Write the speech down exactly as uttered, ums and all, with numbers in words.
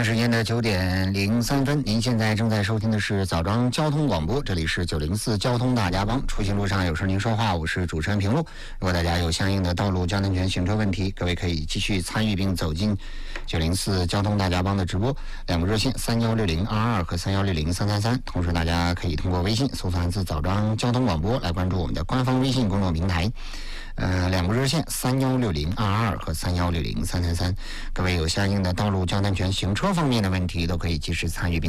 京时间的九点零三分，您现在正在收听的是枣庄交通广播，这里是九零四交通大家帮。出行路上有事您说话，我是主持人平路。如果大家有相应的道路交通权行车问题，各位可以继续参与并走进九零四交通大家帮的直播，两个热线三幺六零二二和三幺六零三三三。同时，大家可以通过微信搜索汉字枣庄交通广播来关注我们的官方微信公众平台。呃，两个热线三幺六零二二和三幺六零三三三。各位有相应的道路交通权行车方面的问题，都可以及时参与并